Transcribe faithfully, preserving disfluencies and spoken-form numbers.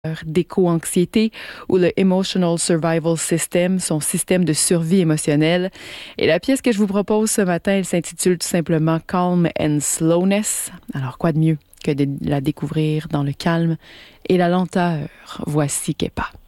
d'éco-anxiété ou le Emotional Survival System, son système de survie émotionnelle. Et la pièce que je vous propose ce matin, elle s'intitule tout simplement Calm and Slowness. Alors, quoi de mieux que de la découvrir dans le calme et la lenteur? Voici Kepa.